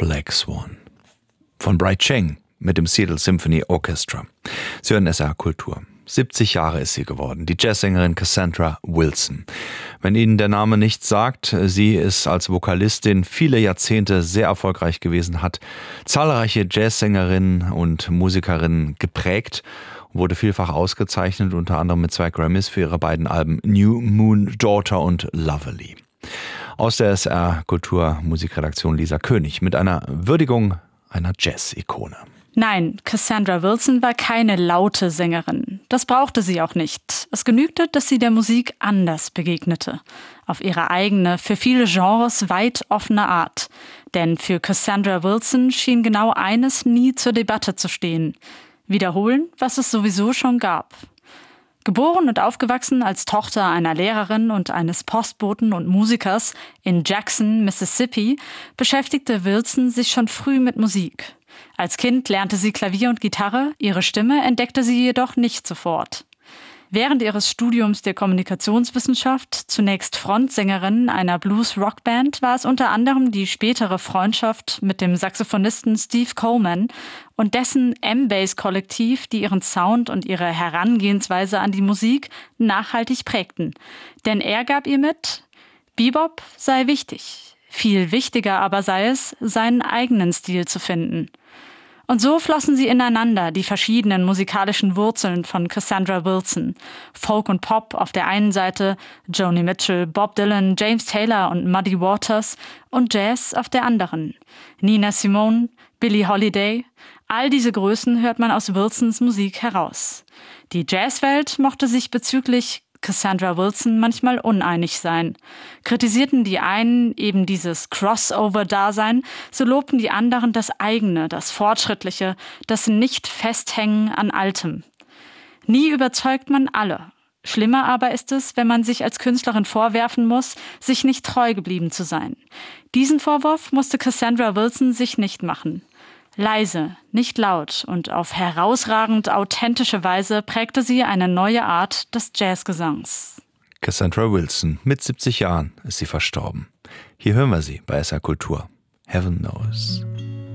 Black Swan von Bright Cheng mit dem Seattle Symphony Orchestra. Sie hören SR Kultur. 70 Jahre ist sie geworden, die Jazzsängerin Cassandra Wilson. Wenn Ihnen der Name nichts sagt, sie ist als Vokalistin viele Jahrzehnte sehr erfolgreich gewesen, hat zahlreiche Jazzsängerinnen und Musikerinnen geprägt, wurde vielfach ausgezeichnet, unter anderem mit 2 Grammys für ihre beiden Alben New Moon Daughter und Lovely. Aus der SR Kultur Musikredaktion Lisa König mit einer Würdigung einer Jazz-Ikone. Nein, Cassandra Wilson war keine laute Sängerin. Das brauchte sie auch nicht. Es genügte, dass sie der Musik anders begegnete. Auf ihre eigene, für viele Genres weit offene Art. Denn für Cassandra Wilson schien genau eines nie zur Debatte zu stehen: wiederholen, was es sowieso schon gab. Geboren und aufgewachsen als Tochter einer Lehrerin und eines Postboten und Musikers in Jackson, Mississippi, beschäftigte Wilson sich schon früh mit Musik. Als Kind lernte sie Klavier und Gitarre, ihre Stimme entdeckte sie jedoch nicht sofort. Während ihres Studiums der Kommunikationswissenschaft, zunächst Frontsängerin einer Blues-Rockband, war es unter anderem die spätere Freundschaft mit dem Saxophonisten Steve Coleman und dessen M-Bass-Kollektiv, die ihren Sound und ihre Herangehensweise an die Musik nachhaltig prägten. Denn er gab ihr mit: Bebop sei wichtig. Viel wichtiger aber sei es, seinen eigenen Stil zu finden. Und so flossen sie ineinander, die verschiedenen musikalischen Wurzeln von Cassandra Wilson. Folk und Pop auf der einen Seite, Joni Mitchell, Bob Dylan, James Taylor und Muddy Waters, und Jazz auf der anderen. Nina Simone, Billie Holiday, all diese Größen hört man aus Wilsons Musik heraus. Die Jazzwelt mochte sich bezüglich Cassandra Wilson manchmal uneinig sein. Kritisierten die einen eben dieses Crossover-Dasein, so lobten die anderen das eigene, das Fortschrittliche, das Nicht-Festhängen an Altem. Nie überzeugt man alle. Schlimmer aber ist es, wenn man sich als Künstlerin vorwerfen muss, sich nicht treu geblieben zu sein. Diesen Vorwurf musste Cassandra Wilson sich nicht machen. Leise, nicht laut und auf herausragend authentische Weise prägte sie eine neue Art des Jazzgesangs. Cassandra Wilson, mit 70 Jahren ist sie verstorben. Hier hören wir sie bei SR Kultur. Heaven Knows.